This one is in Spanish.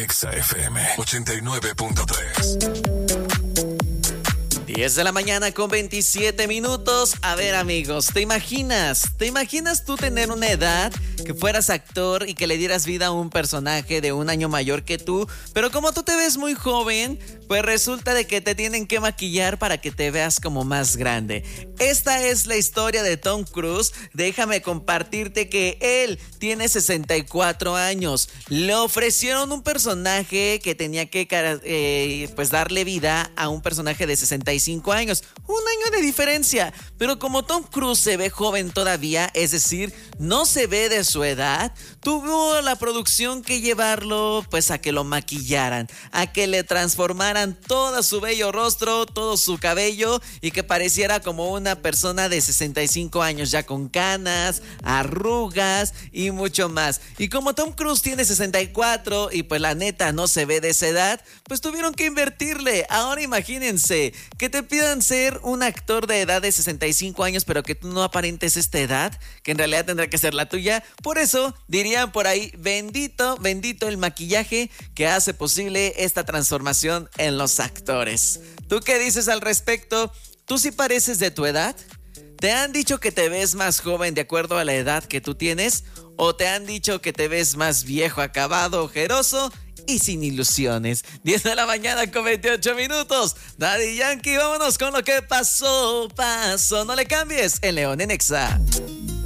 Exa FM 89.3. 10 de la mañana con 27 minutos. A ver, amigos, ¿te imaginas tú tener una edad que fueras actor y que le dieras vida a un personaje de un año mayor que tú? Pero como tú te ves muy joven, pues resulta de que te tienen que maquillar para que te veas como más grande. Esta es la historia de Tom Cruise. Déjame compartirte que él tiene 64 años. Le ofrecieron un personaje que tenía que pues darle vida a un personaje de 65 años. Un año de diferencia. Pero como Tom Cruise se ve joven todavía, es decir, no se ve de su edad, tuvo la producción que llevarlo pues a que lo maquillaran, a que le transformaran todo su bello rostro, todo su cabello y que pareciera como una persona de 65 años ya con canas, arrugas y mucho más. Y como Tom Cruise tiene 64 y pues la neta no se ve de esa edad, pues tuvieron que invertirle. Ahora imagínense que te pidan ser un actor de edad de 65 años pero que tú no aparentes esta edad, que en realidad tendrá que ser la tuya. Por eso dirían por ahí, bendito el maquillaje que hace posible esta transformación en los actores. ¿Tú qué dices al respecto? ¿Tú sí pareces de tu edad? ¿Te han dicho que te ves más joven de acuerdo a la edad que tú tienes? ¿O te han dicho que te ves más viejo, acabado, ojeroso y sin ilusiones? 10 de la mañana con 28 minutos. Daddy Yankee, vámonos con lo que pasó. No le cambies, en León en Exa.